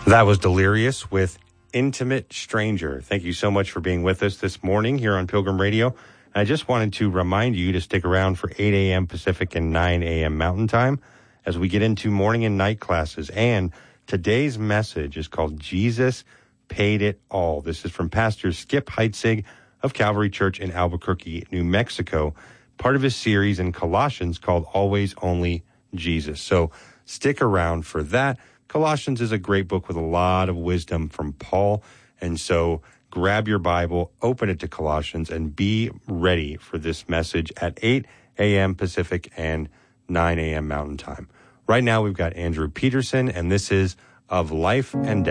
That was Delirious with Intimate Stranger. Thank you so much for being with us this morning here on Pilgrim Radio. I just wanted to remind you to stick around for 8 a.m. Pacific and 9 a.m. Mountain Time as we get into morning and night classes. And today's message is called Jesus Paid It All. This is from Pastor Skip Heitzig of Calvary Church in Albuquerque, New Mexico, part of his series in Colossians called Always Only Jesus. So stick around for that. Colossians is a great book with a lot of wisdom from Paul. And so grab your Bible, open it to Colossians, and be ready for this message at 8 a.m. Pacific and 9 a.m. Mountain Time. Right now, we've got Andrew Peterson, and this is Of Life and Death.